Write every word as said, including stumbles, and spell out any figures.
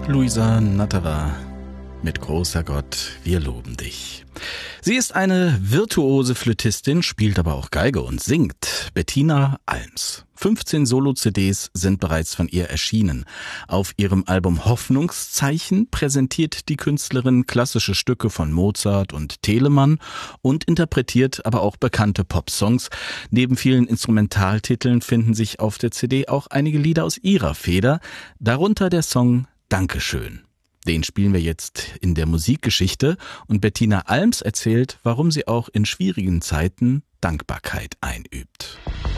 Luisa Natterer mit Großer Gott, wir loben dich. Sie ist eine virtuose Flötistin, spielt aber auch Geige und singt. Bettina Alms. fünfzehn Solo-C Ds sind bereits von ihr erschienen. Auf ihrem Album Hoffnungszeichen präsentiert die Künstlerin klassische Stücke von Mozart und Telemann und interpretiert aber auch bekannte Popsongs. Neben vielen Instrumentaltiteln finden sich auf der C D auch einige Lieder aus ihrer Feder, darunter der Song Dankeschön. Den spielen wir jetzt in der Musikgeschichte und Bettina Alms erzählt, warum sie auch in schwierigen Zeiten Dankbarkeit einübt.